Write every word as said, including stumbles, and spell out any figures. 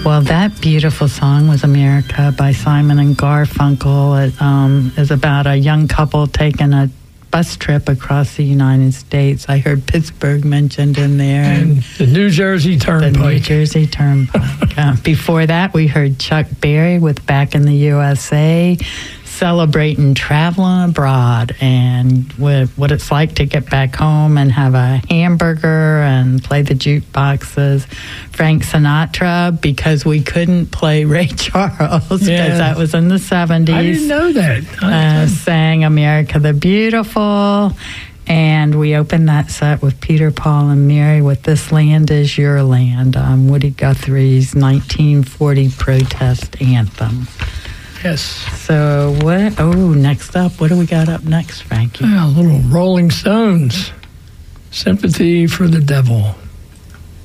Well, that beautiful song was America by Simon and Garfunkel. It um, is about a young couple taking a bus trip across the United States. I heard Pittsburgh mentioned in there. And the New Jersey Turnpike. The New Jersey Turnpike. uh, before that, we heard Chuck Berry with Back in the U S A, celebrating traveling abroad and with what it's like to get back home and have a hamburger and play the jukeboxes. Frank Sinatra, because we couldn't play Ray Charles because Yeah. that was in the seventies. I didn't know that. Uh, sang America the Beautiful. And we opened that set with Peter, Paul, and Mary with This Land Is Your Land, um, Woody Guthrie's nineteen forty protest anthem. Yes. So what? Oh, next up, what do we got up next, Frankie? Yeah, a little Rolling Stones. Sympathy for the Devil.